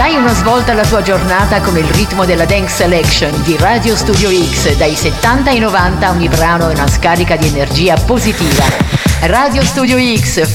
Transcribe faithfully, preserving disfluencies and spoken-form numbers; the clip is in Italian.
Dai una svolta alla tua giornata con il ritmo della Dance Selection di Radio Studio X. Dai settanta ai novanta ogni brano è una scarica di energia positiva. Radio Studio X